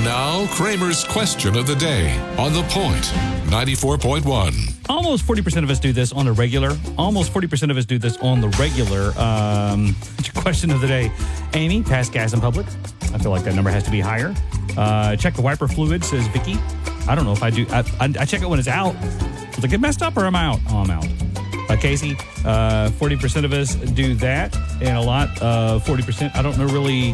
Now, Kramer's question of the day on The Point, 94.1. Almost 40% of us do this on the regular. Question of the day. Amy, pass gas in public. I feel like that number has to be higher. Check the wiper fluid, says Vicky. I don't know if I do. I check it when it's out. Does it get messed up or am I out? Oh, I'm out. Casey, 40% of us do that. And a lot, 40%. I don't know really.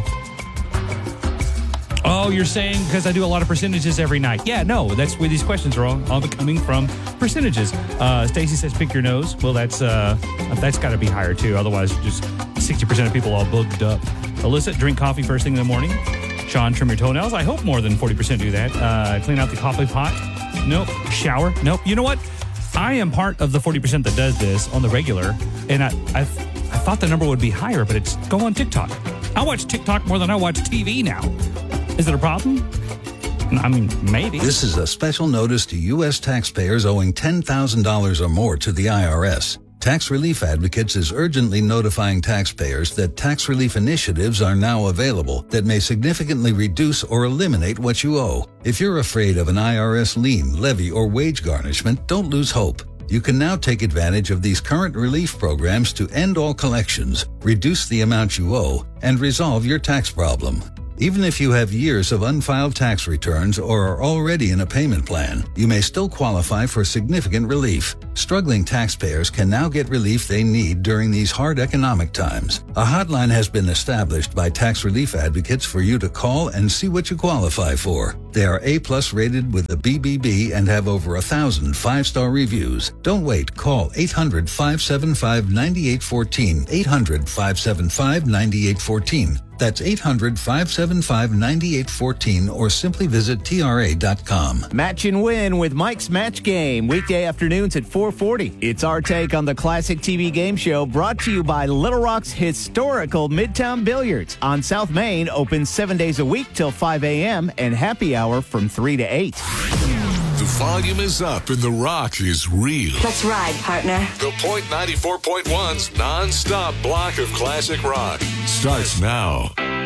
Oh, you're saying because I do a lot of percentages every night. Yeah, no, that's where these questions are all coming from percentages. Stacy says pick your nose. Well, that's got to be higher too. Otherwise, just 60% of people all booked up. Alyssa, drink coffee first thing in the morning. Sean, trim your toenails. I hope more than 40% do that. Clean out the coffee pot. Nope. Shower. Nope. You know what? I am part of the 40% that does this on the regular, and I thought the number would be higher, but it's go on TikTok. I watch TikTok more than I watch TV now. Is it a problem? I mean, maybe. This is a special notice to U.S. taxpayers owing $10,000 or more to the IRS. Tax Relief Advocates is urgently notifying taxpayers that tax relief initiatives are now available that may significantly reduce or eliminate what you owe. If you're afraid of an IRS lien, levy, or wage garnishment, don't lose hope. You can now take advantage of these current relief programs to end all collections, reduce the amount you owe, and resolve your tax problem. Even if you have years of unfiled tax returns or are already in a payment plan, you may still qualify for significant relief. Struggling taxpayers can now get relief they need during these hard economic times. A hotline has been established by Tax Relief Advocates for you to call and see what you qualify for. They are A+ rated with the BBB and have over 1,000 5-star reviews. Don't wait. Call 800-575-9814. 800-575-9814. That's 800-575-9814 or simply visit TRA.com. Match and Win with Mike's Match Game, weekday afternoons at 4:40. It's our take on the classic TV game show brought to you by Little Rock's historical Midtown Billiards on South Main, open 7 days a week till 5 a.m. and happy hour from 3 to 8. The volume is up and the rock is real. Let's ride, partner. The Point 94.1's non-stop block of classic rock starts now.